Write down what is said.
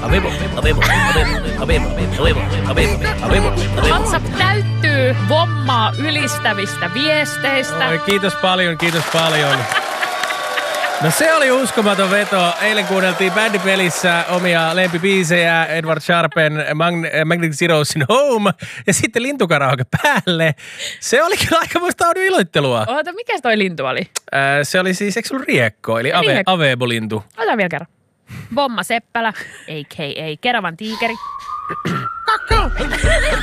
WhatsApp täyttyy vommaa ylistävistä viesteistä. Oi, kiitos paljon. No se oli uskomaton veto. Eilen kuunneltiin bändipelissä omia lempibiisejä, Edward Sharpen, Magnetic Zerosin Home ja sitten lintukaraoke päälle. Se oli kyllä aikamoista iloittelua. Oota, mikä toi lintu oli? Se oli siis, eikö se ollut riekko, eli Avebo-lintu. Otetaan vielä kerran. Vomma Seppälä, a.k.a. Keravan tiikeri.